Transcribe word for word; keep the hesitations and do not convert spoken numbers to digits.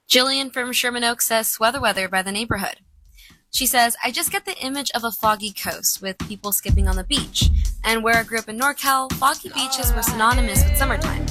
Jillian from Sherman Oaks says sweather weather by the neighborhood. She says, I just get the image of a foggy coast with people skipping on the beach. And where I grew up in NorCal, foggy beaches were synonymous with summertime.